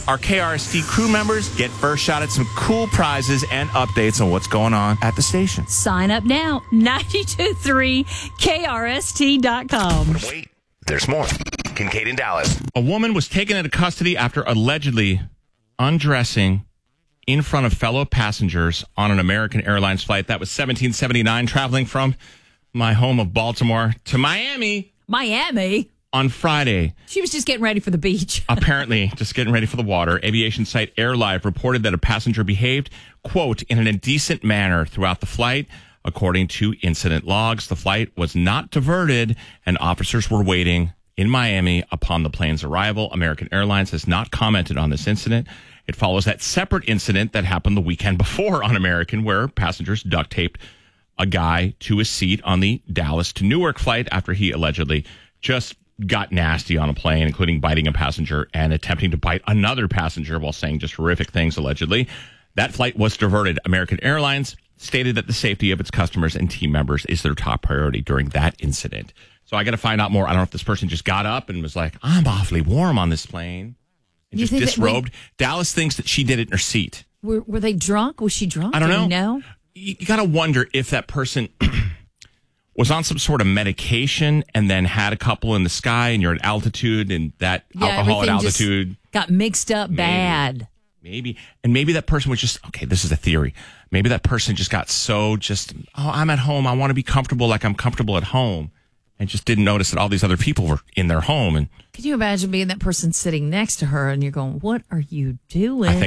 our KRST crew members get first shot at some cool prizes and updates on what's going on at the station. Sign up now, 923krst.com. Wait, there's more. Kincaid in Dallas. A woman was taken into custody after allegedly undressing in front of fellow passengers on an American Airlines flight. That was 1779, traveling from my home of Baltimore to Miami. Miami? On Friday. She was just getting ready for the beach. Apparently, just getting ready for the water. Aviation site AirLive reported that a passenger behaved, quote, in an indecent manner throughout the flight. According to incident logs, the flight was not diverted and officers were waiting in Miami upon the plane's arrival. American Airlines has not commented on this incident. It follows that separate incident that happened the weekend before on American, where passengers duct taped a guy to his seat on the Dallas to Newark flight after he allegedly just got nasty on a plane, including biting a passenger and attempting to bite another passenger while saying just horrific things, allegedly. That flight was diverted. American Airlines stated that the safety of its customers and team members is their top priority during that incident. So I got to find out more. I don't know if this person just got up and was like, I'm awfully warm on this plane, and just disrobed. Dallas thinks that she did it in her seat. Were they drunk? Was she drunk? I don't know. Do you know? You got to wonder if that person was on some sort of medication and then had a couple in the sky, and you're at altitude, and that alcohol at altitude got mixed up bad. Maybe. And maybe that person was just, okay, this is a theory. Maybe that person just got I'm at home. I want to be comfortable like I'm comfortable at home. And just didn't notice that all these other people were in their home. And can you imagine being that person sitting next to her and you're going, what are you doing?